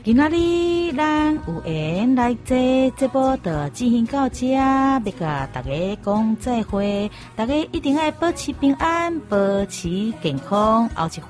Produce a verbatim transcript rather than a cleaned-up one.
今仔日咱有缘来这节目就进行到这，要甲大家讲再会，大家一定要保持平安，保持健康，后一